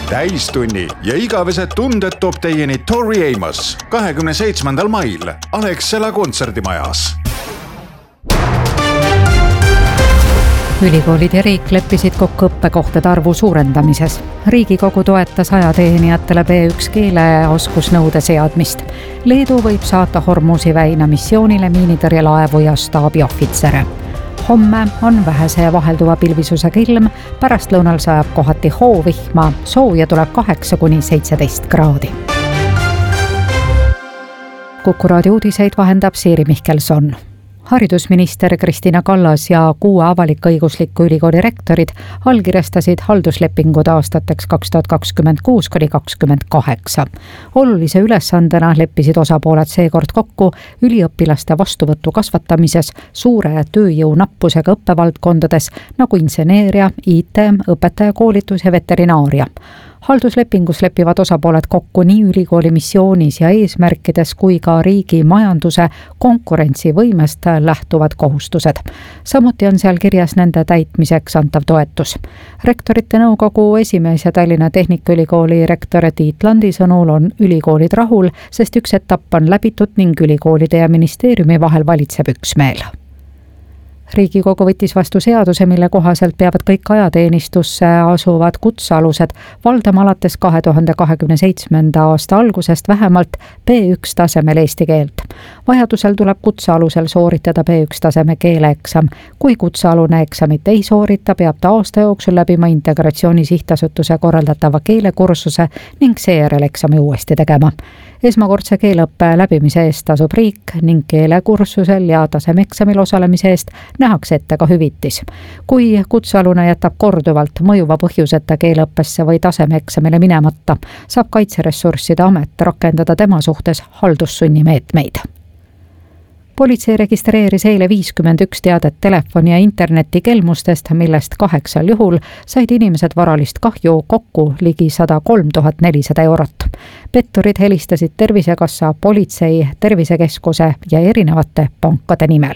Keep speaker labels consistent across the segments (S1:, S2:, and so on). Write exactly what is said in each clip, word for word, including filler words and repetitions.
S1: täistunni ja igavesed tunded toob teieni Tori Amos kahekümne seitsmendal mail Alexela kontserdimajas.
S2: Ülikoolid ja riik leppisid kokku õppekohtade arvu suurendamises. Riigikogu toetas ajateenijatele B üks keeleoskusnõude seadmist. Leedu võib saata Hormuzi väina missioonile miinitõrjelaevu ja staabiohvitsere. Homme on vähese ja vahelduva pilvisusega ilm, pärastlõunal sajab kohati hoovihma, sooja tuleb kaheksa kuni seitseteist kraadi. Kuku raadio uudiseid vahendab Siiri Mihkelson. Haridusminister Kristina Kallas ja kuue avalik-õigusliku ülikooli rektorid allkirjastasid halduslepingud aastateks kaks tuhat kakskümmend kuus kuni kakskümmend kaheksa. Olulise ülesandena leppisid osapooled seekord kokku üliõpilaste vastuvõtu kasvatamises suure tööjõu nappusega õppevaldkondades nagu inseneeria, I T, õpetajakoolitus ja veterinaaria. Halduslepingus lepivad osapooled kokku nii ülikooli missioonis ja eesmärkides kui ka riigi majanduse konkurentsivõimest lähtuvad kohustused. Samuti on seal kirjas nende täitmiseks antav toetus. Rektorite nõukogu esimees ja Tallinna Tehnikaülikooli rektor Tiit Landi sõnul on ülikoolid rahul, sest üks etapp on läbitud ning ülikoolide ja ministeeriumi vahel valitseb üksmeel. Riigikogu võttis vastu seaduse, mille kohaselt peavad kõik ajateenistusse asuvad kutsealused valdama alates kahe tuhande kahekümne seitsmenda aasta algusest vähemalt B üks tasemel eesti keelt. Vajadusel tuleb kutsealusel sooritada B üks taseme keeleeksam. Kui kutsealune eksamit ei soorita, peab ta aasta jooksul läbima Integratsiooni Sihtasutuse korraldatava keelekursuse ning seejärel eksami uuesti tegema. Esmakordse keeleõppe läbimise eest tasub riik ning keelekursusel ja tasemeksamil osalemise eest nähakse ette ka hüvitis. Kui kutsealune jätab korduvalt mõjuva põhjuseta keeleõppesse või tasemeeksamile minemata, saab Kaitseressursside Amet rakendada tema suhtes haldussunnimeetmeid. Politsei registreeris eile viiskümmend üks teadet telefoni ja interneti kelmustest, millest kaheksal juhul said inimesed varalist kahju kokku ligi sada kolm tuhat nelisada eurot. Petturid helistasid Tervisekassa, politsei, tervisekeskuse ja erinevate pankade nimel.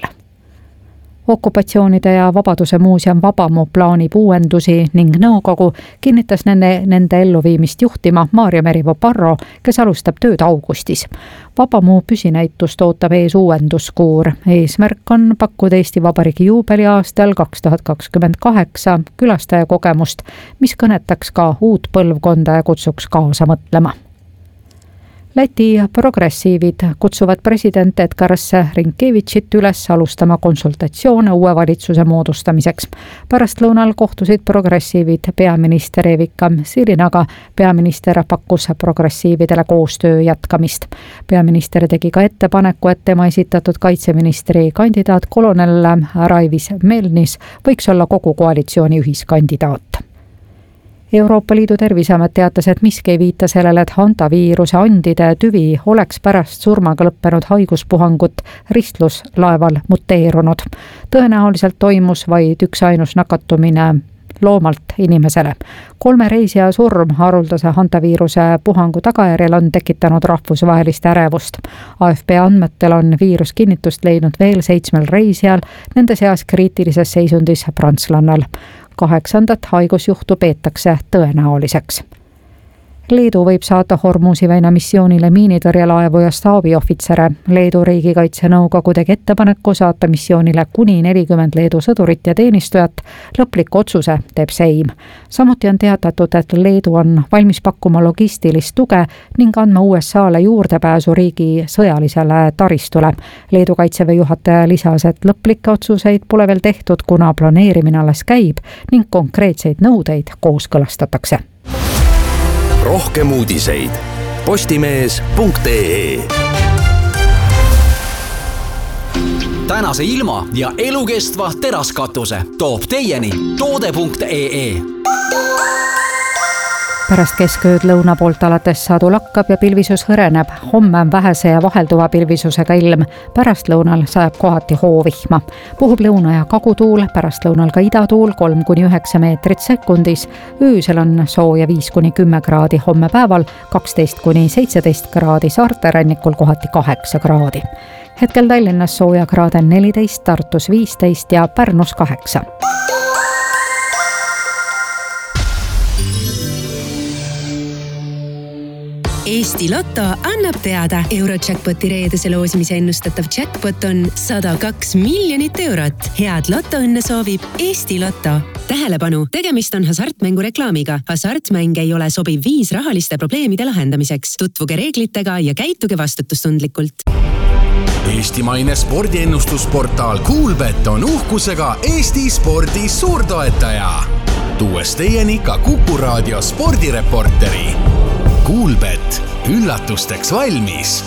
S2: Okupatsioonide ja Vabaduse muuseum Vabamu plaanib uuendusi ning nõukogu kinnitas nende, nende elluviimist juhtima Maarja Merivoo Parro, kes alustab tööd augustis. Vabamu püsinäitust ootab ees uuenduskuur. Eesmärk on pakkuda Eesti Vabariigi juubeli aastal kaks tuhat kakskümmend kaheksa külastaja kogemust, mis kõnetaks ka uut põlvkonda ja kutsuks kaasa mõtlema. Läti progressiivid kutsuvad president Edgars Rinkevitšit üles alustama konsultatsioone uue valitsuse moodustamiseks. Pärastlõunal kohtusid progressiivid peaminister Evika Sirinaga. Peaminister pakkus progressiividele koostöö jätkamist. Peaminister tegi ka ettepaneku, et tema esitatud kaitseministri kandidaat kolonel Raivis Melnis võiks olla kogu koalitsiooni ühiskandidaat. Euroopa Liidu Terviseamet teatas, et miski ei viita sellele, et hantaviiruse andide tüvi oleks pärast surmaga lõppenud haiguspuhangut ristluslaeval muteerunud. Tõenäoliselt toimus vaid üks ainus nakatumine loomalt inimesele. Kolme reisija surm haruldase hantaviiruse puhangu tagajärjel on tekitanud rahvusvahelist ärevust. A F P andmetel on viirus kinnitust leidnud veel seitsmel reisijal, nende seas kriitilises seisundis prantslannal. Kaheksandat haigusjuhtu peetakse tõenäoliseks. Leedu võib saata Hormuzi väina missioonile miinitõrjelaevu ja staabiohvitsere. Leedu riigikaitsenõukogu tegi ettepaneku saata missioonile kuni nelikümmend Leedu sõdurit ja teenistujat. Lõpliku otsuse teeb Seim. Samuti on teatatud, et Leedu on valmis pakkuma logistilist tuge ning andma U S A-le juurdepääsu riigi sõjalisele taristule. Leedu kaitseväe juhataja lisas, et lõplikke otsuseid pole veel tehtud, kuna planeerimine alles käib ning konkreetseid nõudeid kooskõlastatakse.
S3: Rohkem uudiseid postimees punkt ee. Tänase ilma ja elukestva teraskatuse toob teieni toode punkt ee.
S2: Pärast keskööd lõuna poolt alates sadu lakkab ja pilvisus hõreneb. Homme on vähese ja vahelduva pilvisusega ilm. Pärastlõunal sajab kohati hoovihma. Puhub lõuna ja kagutuul, pärastlõunal ka idatuul kolm kuni üheksa meetrit sekundis. Öösel on sooja viis kuni kümme kraadi, homme päeval kaksteist kuni seitseteist kraadi, saarte rannikul kohati kaheksa kraadi. Hetkel Tallinnas sooja kraade neliteist, Tartus viisteist ja Pärnus kaheksa.
S4: Eesti Lotto annab teada. Eurojackpoti reedese loosimise ennustatav jackpot on sada kaks miljonit eurot. Head lotoõnne soovib Eesti Lotto. Tähelepanu, tegemist on hasartmängu reklaamiga. Hasartmäng ei ole sobiv viis rahaliste probleemide lahendamiseks. Tutvuge reeglitega ja käituge vastutustundlikult.
S5: Eestimaine spordiennustusportaal Kuulbet on uhkusega Eesti spordi suurtoetaja. Tuues teieni ka Kuku Raadio spordireporteri. Kuulbet, üllatusteks valmis.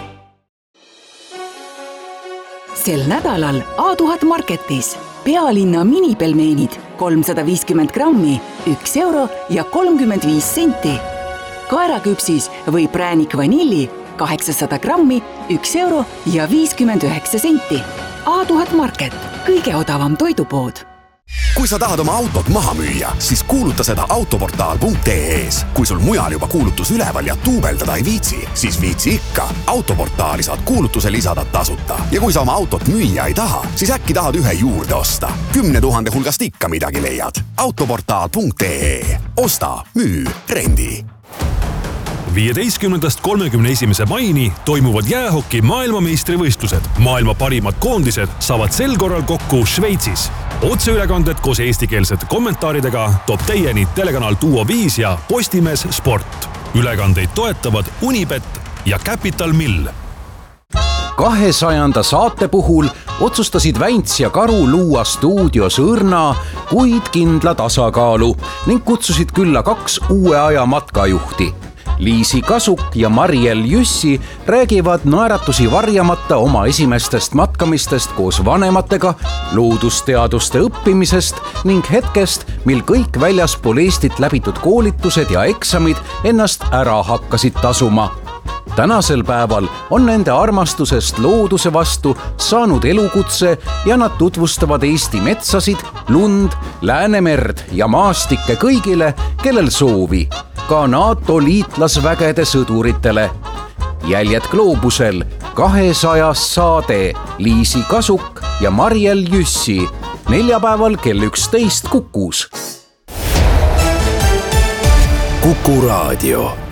S6: Sel nädalal A tuhat Marketis pealinna minipelmeenid kolmsada viiskümmend grammi, üks euro ja kolmkümmend viis senti. Kaeraküpsis või präänik vanilli kaheksasada grammi, üks euro ja viiskümmend üheksa senti. A tuhat Market, kõige odavam toidupood.
S7: Kui sa tahad oma autot maha müüa, siis kuuluta seda autoportaal punkt ee-s. Kui sul mujal juba kuulutus üleval ja tuubeldada ei viitsi, siis viitsi ikka. Autoportaali saad kuulutuse lisada tasuta. Ja kui sa oma autot müüa ei taha, siis äkki tahad ühe juurde osta. Kümne tuhande hulgast ikka midagi leiad. autoportaal punkt ee. Osta, müü, rendi.
S8: viieteistkümnendast kolmekümne esimese maini toimuvad jäähoki maailmameistrivõistlused. Maailma parimad koondised saavad sel korral kokku Šveitsis. Otseülekanded koos eestikeelsete kommentaaridega toob teieni telekanal Duo viis ja Postimees Sport. Ülekandeid toetavad Unibet ja Capital Mill.
S5: kahesajanda saate puhul otsustasid Väints ja Karu luua stuudios õrna, kuid kindla tasakaalu ning kutsusid külla kaks uue aja matkajuhti. Liisi Kasuk ja Mariel Jüssi räägivad naeratusi varjamata oma esimestest matkamistest koos vanematega, loodusteaduste õppimisest ning hetkest, mil kõik väljaspool Eestit läbitud koolitused ja eksamid ennast ära hakkasid tasuma. Tänasel päeval on nende armastusest looduse vastu saanud elukutse ja nad tutvustavad Eesti metsasid, lund, Läänemerd ja maastikke kõigile, kellel soovi, ka NATO liitlasvägede sõduritele. Jäljed gloobusel, kahesajas saade, Liisi Kasuk ja Mariel Jüssi, neljapäeval kell üksteist Kukus.
S7: Kuku Raadio.